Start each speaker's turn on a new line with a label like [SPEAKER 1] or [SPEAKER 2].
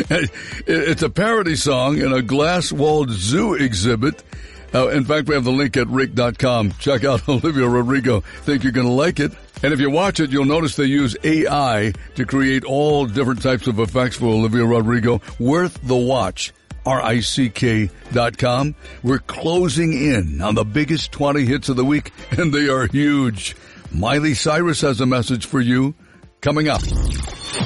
[SPEAKER 1] It's a parody song in a glass-walled zoo exhibit. In fact, we have the link at Rick.com. Check out Olivia Rodrigo. Think you're going to like it. And if you watch it, you'll notice they use AI to create all different types of effects for Olivia Rodrigo. Worth the watch. RICK.com. We're closing in on the biggest 20 hits of the week, and they are huge. Miley Cyrus has a message for you coming up.